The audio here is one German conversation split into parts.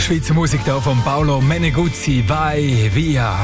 Schweizer Musik hier von Paolo Meneguzzi, Vai Via.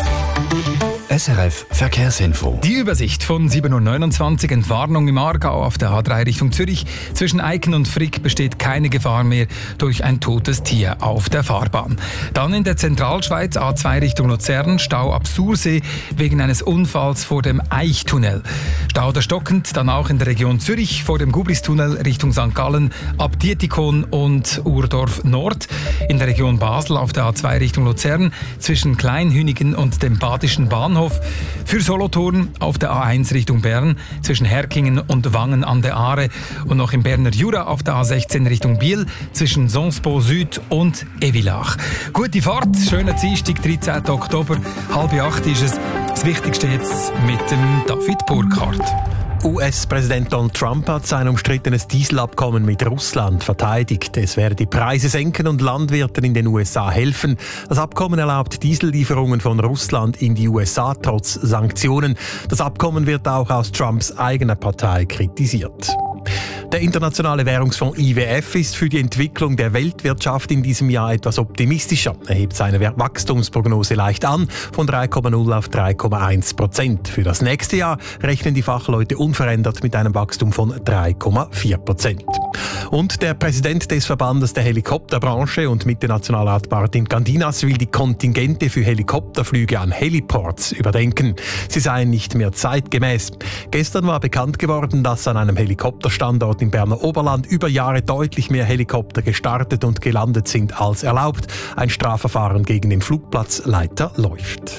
SRF Verkehrsinfo. Die Übersicht von 7.29 Uhr. Entwarnung im Aargau auf der A3 Richtung Zürich. Zwischen Eiken und Frick besteht keine Gefahr mehr durch ein totes Tier auf der Fahrbahn. Dann in der Zentralschweiz A2 Richtung Luzern. Stau ab Sursee wegen eines Unfalls vor dem Eichtunnel. Stau oder stockend dann auch in der Region Zürich vor dem Gubristunnel Richtung St. Gallen ab Dietikon und Urdorf Nord. In der Region Basel auf der A2 Richtung Luzern zwischen Kleinhünigen und dem Badischen Bahnhof. Für Solothurn auf der A1 Richtung Bern zwischen Herkingen und Wangen an der Aare und noch im Berner Jura auf der A16 Richtung Biel zwischen Sonspo Süd und Evilach. Gute Fahrt, schöner Dienstag, 13. Oktober, 7:30 ist es. Das Wichtigste jetzt mit dem David Burkhardt. US-Präsident Donald Trump hat sein umstrittenes Dieselabkommen mit Russland verteidigt. Es werde die Preise senken und Landwirten in den USA helfen. Das Abkommen erlaubt Diesellieferungen von Russland in die USA trotz Sanktionen. Das Abkommen wird auch aus Trumps eigener Partei kritisiert. Der Internationale Währungsfonds IWF ist für die Entwicklung der Weltwirtschaft in diesem Jahr etwas optimistischer. Er hebt seine Wachstumsprognose leicht an, von 3,0 auf 3,1%. Für das nächste Jahr rechnen die Fachleute unverändert mit einem Wachstum von 3,4%. Und der Präsident des Verbandes der Helikopterbranche und Mitte-Nationalrat Martin Candinas will die Kontingente für Helikopterflüge an Heliports überdenken. Sie seien nicht mehr zeitgemäß. Gestern war bekannt geworden, dass an einem Helikopterstandort im Berner Oberland über Jahre deutlich mehr Helikopter gestartet und gelandet sind als erlaubt. Ein Strafverfahren gegen den Flugplatzleiter läuft.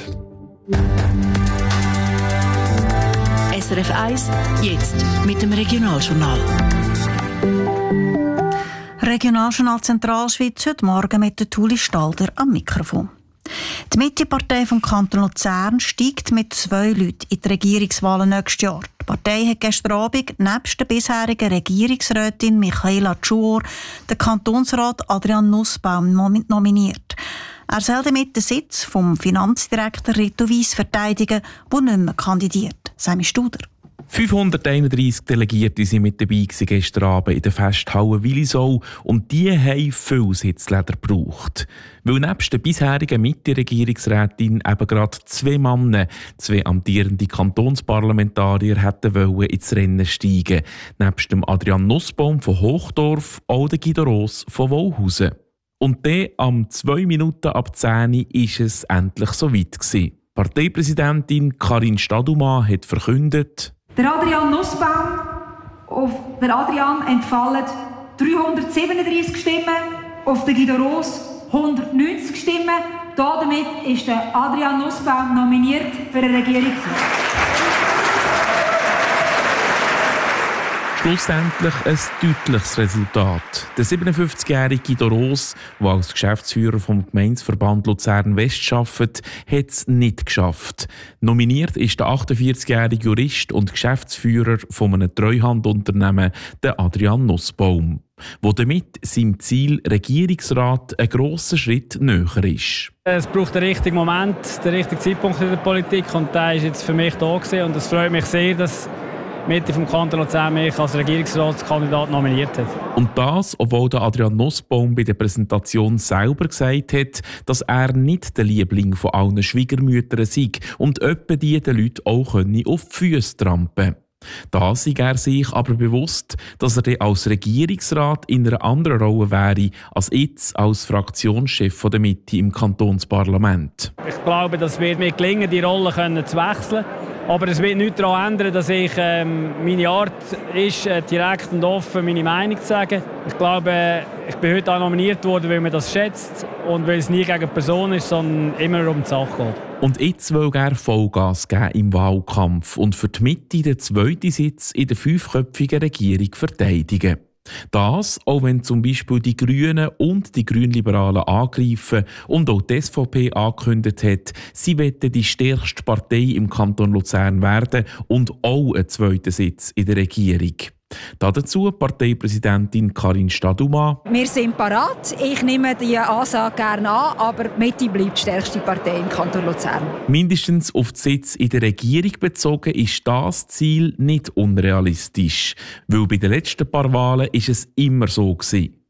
SRF 1, jetzt mit dem Regionaljournal. Regionaljournal Zentralschweiz heute Morgen mit der Tuli Stalder am Mikrofon. Die Mitte-Partei vom Kanton Luzern steigt mit 2 Leuten in die Regierungswahlen nächstes Jahr. Die Partei hat gestern Abend nebst der bisherigen Regierungsrätin Michaela Tschuor den Kantonsrat Adrian Nussbaum nominiert. Er soll damit den Sitz vom Finanzdirektor Reto Weiss verteidigen, der nicht mehr kandidiert. Sami Studer. 531 Delegierte waren mit dabei gestern Abend in der Festhalle Willisau und die haben viel Sitzleder gebraucht. Weil nebst der bisherigen Mitte-Regierungsrätin eben gerade 2 Männer, 2 amtierende Kantonsparlamentarier hätten wollen ins Rennen steigen. Nebst dem Adrian Nussbaum von Hochdorf auch der Guido Ross von Wollhausen. Und dann am 2 Minuten ab 10 war es endlich soweit gewesen. Parteipräsidentin Karin Stadumann hat verkündet: Der Adrian Nussbaum, auf der Adrian entfallen 337 Stimmen, auf den Guido Ross 190 Stimmen. Damit ist der Adrian Nussbaum nominiert für den Regierungsrat. Schlussendlich ein deutliches Resultat. Der 57-jährige Guido Ross, der als Geschäftsführer vom Gemeindeverband Luzern West arbeitet, hat es nicht geschafft. Nominiert ist der 48-jährige Jurist und Geschäftsführer von einem Treuhandunternehmen, der Adrian Nussbaum, wo damit seinem Ziel Regierungsrat einen grossen Schritt näher ist. Es braucht den richtigen Moment, den richtigen Zeitpunkt in der Politik und der ist jetzt für mich da gewesen. Und es freut mich sehr, dass Mitte vom Kanton Luzern mich als Regierungsratskandidat nominiert hat. Und das, obwohl der Adrian Nussbaum bei der Präsentation selber gesagt hat, dass er nicht der Liebling von allen Schwiegermüttern sei und etwa die den Leuten auch auf die Füße trampen. Da sei er sich aber bewusst, dass er dann als Regierungsrat in einer anderen Rolle wäre als jetzt als Fraktionschef der Mitte im Kantonsparlament. Ich glaube, dass wird mir gelingen, die Rolle zu wechseln. Aber es wird nichts daran ändern, dass ich meine Art ist, direkt und offen meine Meinung zu sagen. Ich glaube, ich bin heute auch nominiert worden, weil man das schätzt und weil es nie gegen die Person ist, sondern immer um die Sache geht. Und jetzt will er Vollgas geben im Wahlkampf und für die Mitte den 2. Sitz in der 5-köpfigen Regierung verteidigen. Das, auch wenn zum Beispiel die Grünen und die Grünliberalen angreifen und auch die SVP angekündigt hat, sie wollen die stärkste Partei im Kanton Luzern werden und auch einen 2. Sitz in der Regierung. Dazu Parteipräsidentin Karin Stadumann. Wir sind parat. Ich nehme die Ansage gerne an, aber die Mitte bleibt die stärkste Partei im Kanton Luzern. Mindestens auf den Sitz in der Regierung bezogen ist das Ziel nicht unrealistisch. Weil bei den letzten paar Wahlen ist es immer so gewesen.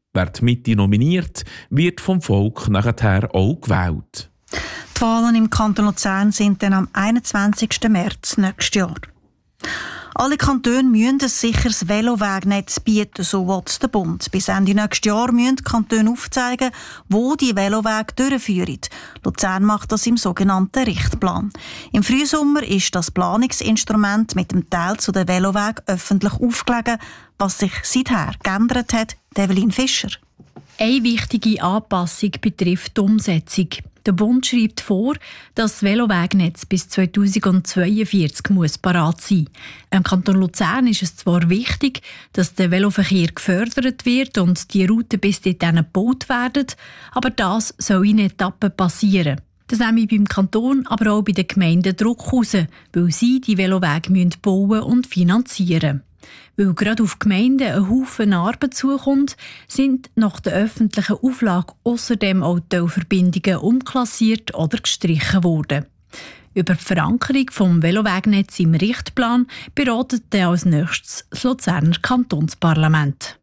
Wer die Mitte nominiert, wird vom Volk nachher auch gewählt. Die Wahlen im Kanton Luzern sind dann am 21. März nächstes Jahr. Alle Kantone müssen ein sicheres Velowegnetz bieten, so will es der Bund. Bis Ende nächstes Jahr müssen die Kantone aufzeigen, wo die Velowege durchführen. Luzern macht das im sogenannten Richtplan. Im Frühsommer ist das Planungsinstrument mit dem Teil zu den Velowegen öffentlich aufgelegt, was sich seither geändert hat. Evelyn Fischer. Eine wichtige Anpassung betrifft die Umsetzung. Der Bund schreibt vor, dass das Velowegnetz bis 2042 parat sein muss. Im Kanton Luzern ist es zwar wichtig, dass der Veloverkehr gefördert wird und die Routen bis dorthin gebaut werden, aber das soll in Etappen passieren. Das nehme beim Kanton, aber auch bei den Gemeinden Druck raus, weil sie die Velowege bauen und finanzieren müssen. Weil gerade auf Gemeinden ein Haufen Arbeit zukommt, sind nach der öffentlichen Auflage ausserdem auch Teilverbindungen umklassiert oder gestrichen worden. Über die Verankerung des Velowegnetzes im Richtplan beratet als nächstes das Luzerner Kantonsparlament.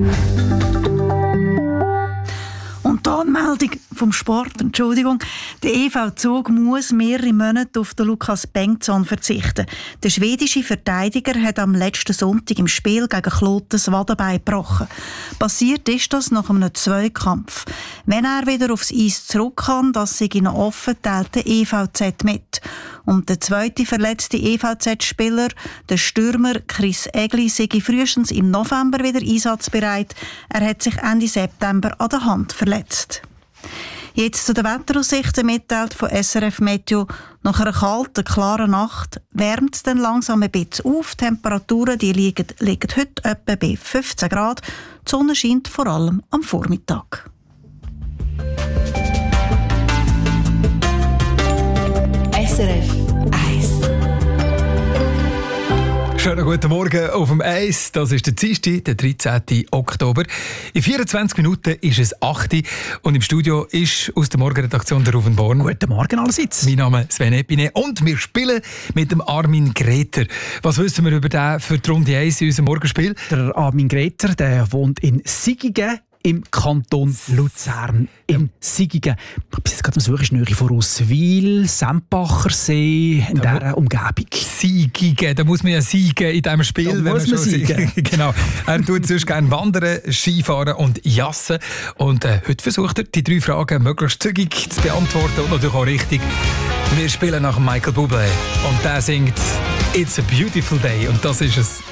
Und die Anmeldung vom Sport, Der EV Zug muss mehrere Monate auf den Lukas Bengtsson verzichten. Der schwedische Verteidiger hat am letzten Sonntag im Spiel gegen Kloten das Wadenbein gebrochen. Passiert ist das nach einem Zweikampf. Wenn er wieder aufs Eis zurück kann, das sei noch offen, teilt der EVZ mit. Und der zweite verletzte EVZ-Spieler, der Stürmer Chris Egli, sei frühestens im November wieder einsatzbereit. Er hat sich Ende September an der Hand verletzt. Jetzt zu den Wetteraussichten mitteilt von SRF Meteo. Nach einer kalten, klaren Nacht wärmt es dann langsam ein bisschen auf. Die Temperaturen liegen heute etwa bei 15 Grad. Die Sonne scheint vor allem am Vormittag. SRF 1. Schönen guten Morgen auf dem Eis. Das ist der Dienstag, der 13. Oktober. In 24 Minuten ist es 8 Uhr und im Studio ist aus der Morgenredaktion der Ruven Born. Guten Morgen allerseits. Mein Name ist Sven Epine und wir spielen mit dem Armin Greta. Was wissen wir über den für die Runde 1 in unserem Morgenspiel? Der Armin Greta, der wohnt in Sigigen im Kanton Luzern. In Sigigen. Ich bin jetzt gerade am Suchen, Nähe von Rosswil, Sempacher See, in dieser Umgebung. Sigigen, da muss man ja siegen in diesem Spiel. Da muss man siegen. Genau. Er tut sonst gerne wandern, Skifahren und jassen. Und heute versucht er, die 3 Fragen möglichst zügig zu beantworten und natürlich auch richtig. Wir spielen nach Michael Bublé und der singt «It's a beautiful day» und das ist es.